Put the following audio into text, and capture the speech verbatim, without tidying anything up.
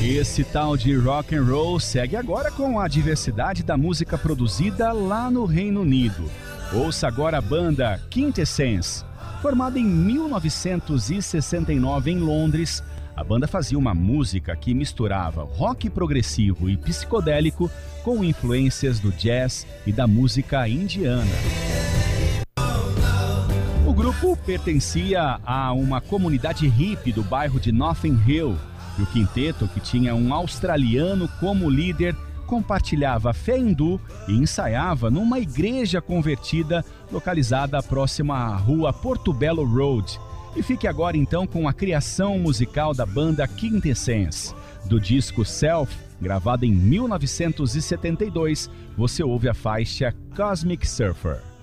Esse tal de rock and roll segue agora com a diversidade da música produzida lá no Reino Unido. Ouça agora a banda Quintessence. Formada em mil novecentos e sessenta e nove em Londres, a banda fazia uma música que misturava rock progressivo e psicodélico com influências do jazz e da música indiana. O grupo pertencia a uma comunidade hippie do bairro de Notting Hill, e o quinteto, que tinha um australiano como líder, compartilhava fé hindu e ensaiava numa igreja convertida localizada próxima à rua Portobello Road. E fique agora então com a criação musical da banda Quintessence. Do disco Self, gravado em mil novecentos e setenta e dois, você ouve a faixa Cosmic Surfer.